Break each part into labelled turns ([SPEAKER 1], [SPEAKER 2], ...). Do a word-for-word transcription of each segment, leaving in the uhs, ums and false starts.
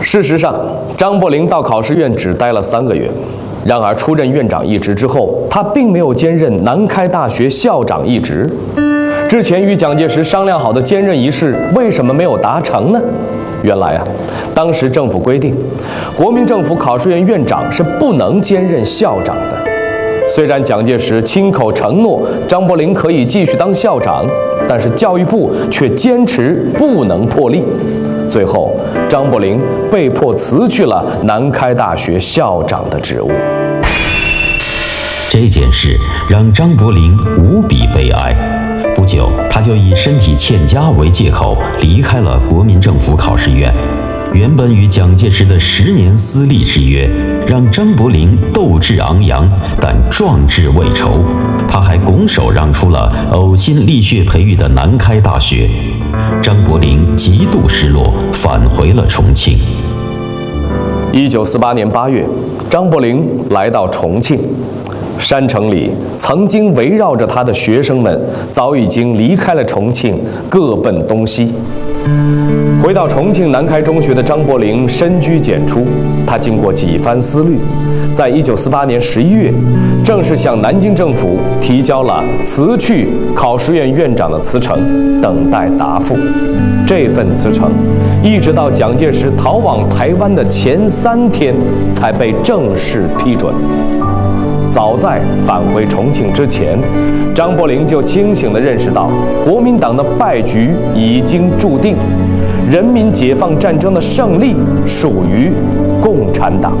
[SPEAKER 1] 事实上，张伯苓到考试院只待了三个月。然而，出任院长一职之后，他并没有兼任南开大学校长一职。之前与蒋介石商量好的兼任一事，为什么没有达成呢？原来啊，当时政府规定，国民政府考试院院长是不能兼任校长的。虽然蒋介石亲口承诺张伯苓可以继续当校长，但是教育部却坚持不能破例。最后，张伯苓被迫辞去了南开大学校长的职务。
[SPEAKER 2] 这件事让张伯苓无比悲哀。不久，他就以身体欠佳为借口离开了国民政府考试院。原本与蒋介石的十年私立之约，让张伯苓斗志昂扬，但壮志未酬。他还拱手让出了呕心沥血培育的南开大学。张伯苓极度失落，返回了重庆。
[SPEAKER 1] 一九四八年八月，张伯苓来到重庆。山城里曾经围绕着他的学生们早已经离开了重庆，各奔东西。回到重庆南开中学的张伯苓深居简出，他经过几番思虑，在一九四八年十一月，正式向南京政府提交了辞去考试院院长的辞呈，等待答复。这份辞呈一直到蒋介石逃往台湾的前三天才被正式批准。早在返回重庆之前，张伯苓就清醒地认识到，国民党的败局已经注定，人民解放战争的胜利属于共产党。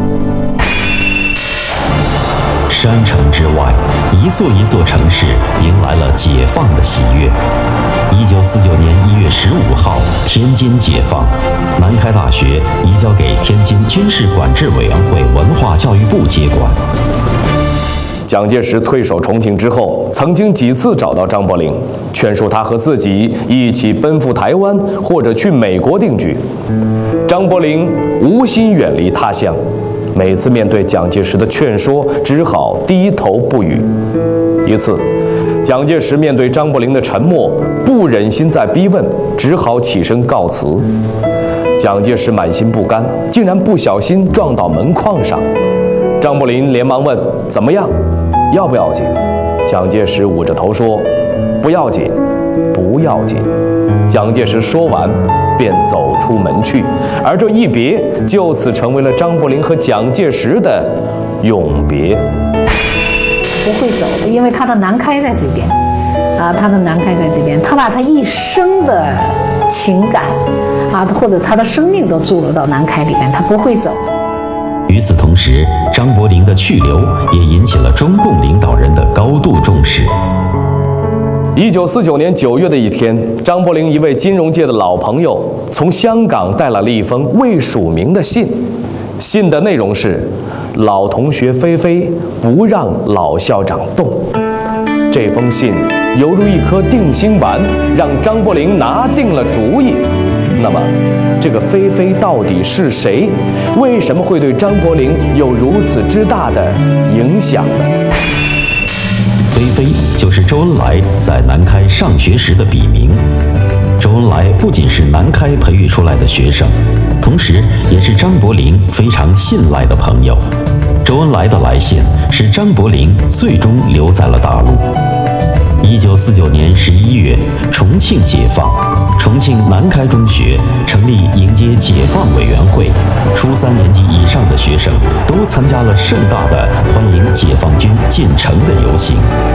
[SPEAKER 2] 山城之外，一座一座城市迎来了解放的喜悦。一九四九年一月十五号，天津解放，南开大学移交给天津军事管制委员会文化教育部接管。
[SPEAKER 1] 蒋介石退守重庆之后，曾经几次找到张伯苓，劝说他和自己一起奔赴台湾或者去美国定居。张伯苓无心远离他乡，每次面对蒋介石的劝说，只好低头不语。一次，蒋介石面对张伯苓的沉默，不忍心再逼问，只好起身告辞。蒋介石满心不甘，竟然不小心撞到门框上。张伯苓连忙问：“怎么样？要不要紧？”蒋介石捂着头说：“不要紧，不要紧。”蒋介石说完，便走出门去。而这一别，就此成为了张伯苓和蒋介石的永别。
[SPEAKER 3] 不会走的，因为他的南开在这边，啊，他的南开在这边，他把他一生的情感，啊，或者他的生命都注入到南开里面，他不会走。
[SPEAKER 2] 与此同时，张伯苓的去留也引起了中共领导人的高度重视。
[SPEAKER 1] 一九四九年九月的一天，张伯苓一位金融界的老朋友从香港带来了一封未署名的信，信的内容是：老同学菲菲不让老校长动。这封信犹如一颗定心丸，让张伯苓拿定了主意。那么，这个菲菲到底是谁？为什么会对张伯苓有如此之大的影响呢？
[SPEAKER 2] 菲菲就是周恩来在南开上学时的笔名。周恩来不仅是南开培育出来的学生，同时也是张伯苓非常信赖的朋友。周恩来的来信使张伯苓最终留在了大陆。一九四九年十一月，重庆解放，重庆南开中学成立迎接解放委员会，初三年级以上的学生都参加了盛大的欢迎解放军进城的游行。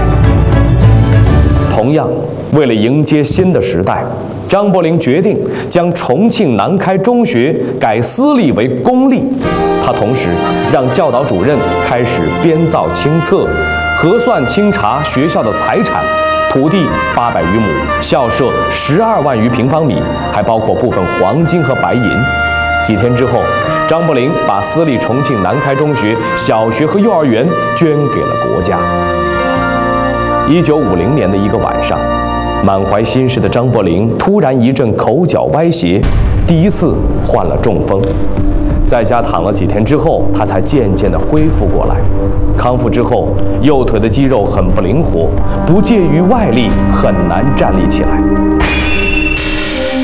[SPEAKER 1] 同样，为了迎接新的时代，张伯苓决定将重庆南开中学改私立为公立。他同时让教导主任开始编造清册，核算清查学校的财产，土地八百余亩，校舍十二万余平方米，还包括部分黄金和白银。几天之后，张伯苓把私立重庆南开中学小学和幼儿园捐给了国家。一九五零年的一个晚上，满怀心事的张伯苓突然一阵口角歪斜，第一次患了中风。在家躺了几天之后，他才渐渐地恢复过来。康复之后，右腿的肌肉很不灵活，不借于外力很难站立起来。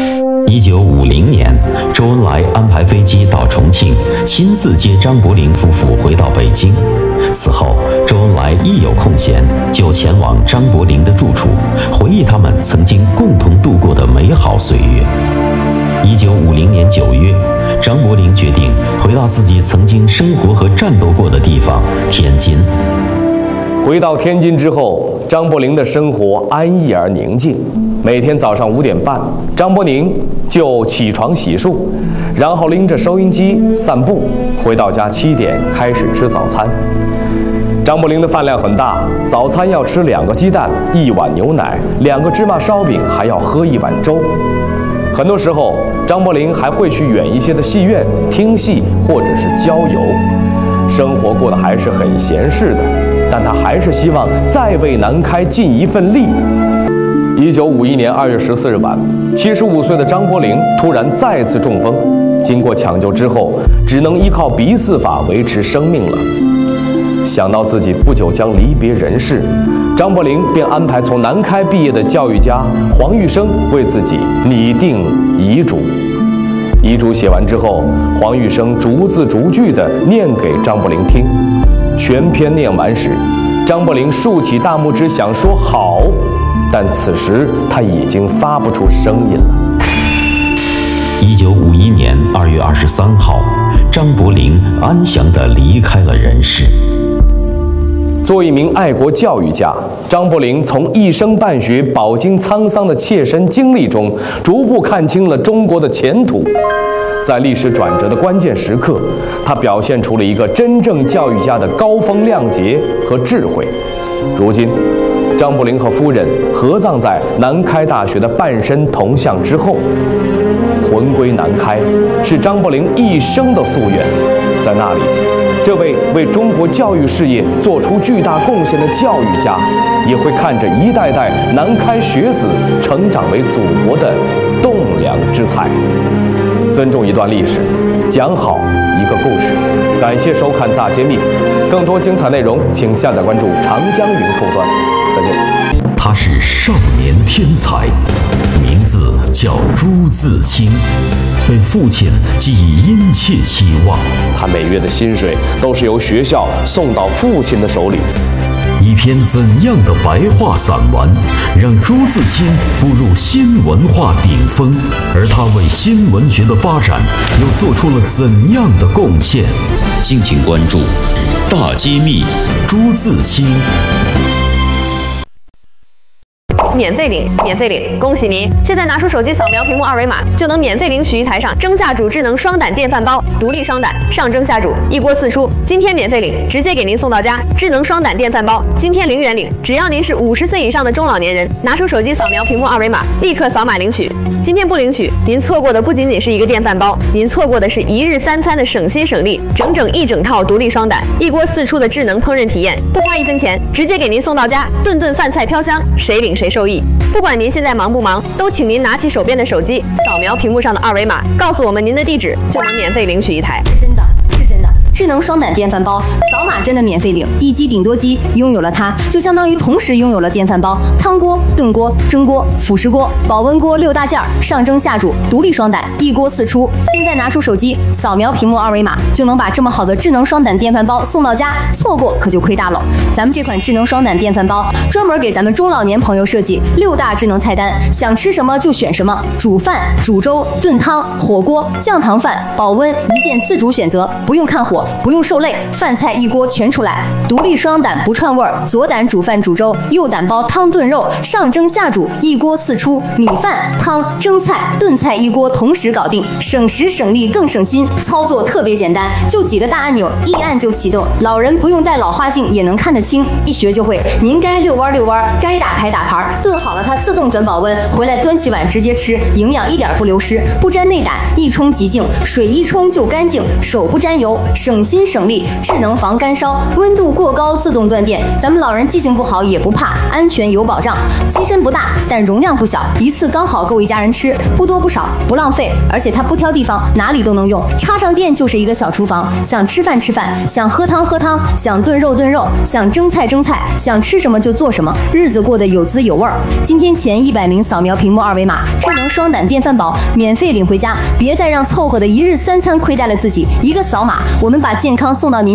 [SPEAKER 2] 一九五零年，周恩来安排飞机到重庆，亲自接张伯苓夫妇回到北京。此后，周恩来一有空闲，就前往张伯苓的住处，回忆他们曾经共同度过的美好岁月。一九五零年九月，张伯苓决定回到自己曾经生活和战斗过的地方——天津。
[SPEAKER 1] 回到天津之后，张伯苓的生活安逸而宁静。每天早上五点半，张伯苓就起床洗漱，然后拎着收音机散步，回到家七点开始吃早餐。张伯苓的饭量很大，早餐要吃两个鸡蛋、一碗牛奶、两个芝麻烧饼，还要喝一碗粥。很多时候，张伯苓还会去远一些的戏院听戏或者是郊游，生活过得还是很闲适的。但他还是希望再为南开尽一份力。一九五一年二月十四日晚，七十五岁的张伯苓突然再次中风，经过抢救之后，只能依靠鼻饲法维持生命了。想到自己不久将离别人世，张伯苓便安排从南开毕业的教育家黄玉生为自己拟定遗嘱。遗嘱写完之后，黄玉生逐字逐句地念给张伯苓听。全篇念完时，张伯苓竖起大拇指想说好，但此时他已经发不出声音了。
[SPEAKER 2] 一九五一年二月二十三号，张伯苓安详地离开了人世。
[SPEAKER 1] 作为一名爱国教育家，张伯苓从一生办学饱经沧桑的切身经历中，逐步看清了中国的前途。在历史转折的关键时刻，他表现出了一个真正教育家的高风亮节和智慧。如今，张伯苓和夫人合葬在南开大学的半身铜像之后。魂归南开是张伯苓一生的夙愿，在那里，这位为中国教育事业做出巨大贡献的教育家，也会看着一代代南开学子成长为祖国的栋梁之才。尊重一段历史，讲好一个故事。感谢收看《大揭秘》，更多精彩内容请下载关注长江云客户端。再见。
[SPEAKER 2] 他是少年天才，名字叫朱自清，被父亲寄以殷切期望。
[SPEAKER 1] 他每月的薪水都是由学校送到父亲的手里。
[SPEAKER 2] 一篇怎样的白话散文，让朱自清步入新文化顶峰？而他为新文学的发展又做出了怎样的贡献？敬请关注《大揭秘》朱自清。
[SPEAKER 4] 免费领，免费领！恭喜您！现在拿出手机扫描屏幕二维码，就能免费领取一台上蒸下煮智能双胆电饭煲，独立双胆，上蒸下煮，一锅四出。今天免费领，直接给您送到家。智能双胆电饭煲，今天零元领，只要您是五十岁以上的中老年人，拿出手机扫描屏幕二维码，立刻扫码领取。今天不领取，您错过的不仅仅是一个电饭煲，您错过的是一日三餐的省心省力，整整一整套独立双胆，一锅四出的智能烹饪体验，不花一分钱，直接给您送到家，顿顿饭菜飘香，谁领谁受益。不管您现在忙不忙，都请您拿起手边的手机，扫描屏幕上的二维码，告诉我们您的地址，就能免费领取一台。
[SPEAKER 5] 真的是真的，智能双胆电饭煲，扫码真的免费领，一机顶多机，拥有了它，就相当于同时拥有了电饭煲、汤锅、炖锅、蒸锅、辅食锅、保温锅六大件儿，上蒸下煮，独立双胆，一锅四出。现在拿出手机，扫描屏幕二维码，就能把这么好的智能双胆电饭煲送到家，错过可就亏大了。咱们这款智能双胆电饭煲专门给咱们中老年朋友设计六大智能菜单，想吃什么就选什么，煮饭、煮粥、炖汤、火锅、酱糖饭、保温一键自主选择，不用看火，不用受累，饭菜一锅全出来。独立双胆不串味儿，左胆煮饭煮粥，右胆煲汤炖肉，上蒸下煮，一锅四出，米饭、汤、蒸菜、炖菜一锅同时搞定，省时省力更省心。操作特别简单，就几个大按钮，一按就启动，老人不用戴老花镜也能看得清，一学就会。您该遛弯遛弯，该打牌打牌，炖好了它自动转保温，回来端起碗直接吃，营养一点不流失，不沾内胆，一冲即净，水一冲就干净，手不沾油，省省心省力，智能防干烧，温度过高自动断电。咱们老人记性不好也不怕，安全有保障。机身不大，但容量不小，一次刚好够一家人吃，不多不少，不浪费，而且它不挑地方，哪里都能用。插上电就是一个小厨房，想吃饭吃饭，想喝汤喝汤，想炖肉炖肉，想蒸菜蒸菜，想吃什么就做什么，日子过得有滋有味儿。今天前一百名扫描屏幕二维码，智能双胆电饭煲免费领回家，别再让凑合的一日三餐亏待了自己。一个扫码，我们把健康送到您。